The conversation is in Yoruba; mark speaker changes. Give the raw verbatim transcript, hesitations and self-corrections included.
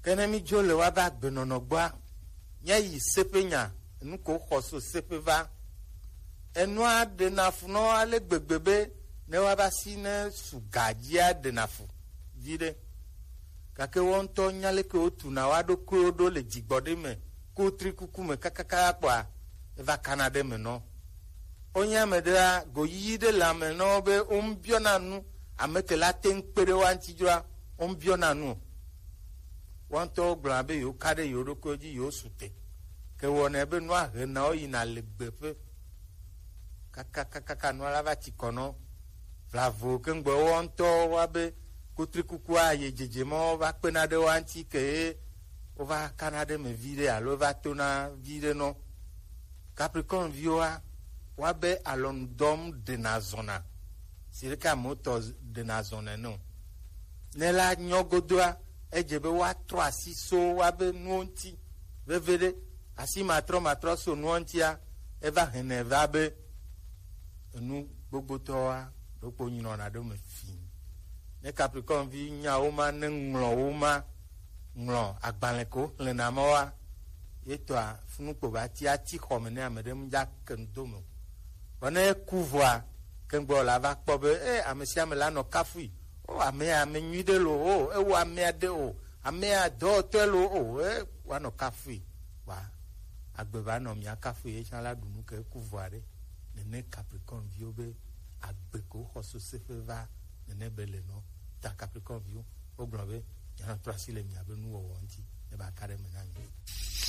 Speaker 1: kenemi dzo le wa ba gbenono gba nya yi sepenya nu ko xoso sepeva enua de nafu no ale gbegbebe ne wa ba si ne sugajia de nafu vide kake won to nyale ke otu na wa do ko do le jigbode me ko tri kuku me kakaka kwa eva kanade me no onya me da go yi de la me no be ombio na nu ameke la ten pere wa ntijura ombio na nu won to gba be yo kade yo do ko ji yo sute ke won e be no a he na o yi na le gbepe kakaka no la va ti kono bravo ke ngbo won to wa be kutri kuku a ye jejemo va pena de wa nti ke o va kanade me vide alo va tona vide no Capricorn vioa wa be alon dom de na zona sirika motos de na zona no nela nyogodoa ejebe wa tro asiso wa be nuonti vevede asi matro matro so nuontia eva hene va be nu gbogbo to wa dopo nyino na do me fi ne Capricorn vi nya o ma ne nglo o ma nglo agbanleko le na mo wa yeto a funu ko ba ti ati khomene amede mja kendomo wana kuvwa kengbo la va kpobe eh amesia me la no kafui o ame ame nyide lo o e wa ame ade o ame ado telo o e wa no kafui wa agbeba no mi akafui e chala dunu ke kuvwa re ne Capricorn viobe agbeko hoso sefeva ne bele no ta Capricorn vio o globe yana trasile mi abenu wo wonti e ba kare menanyi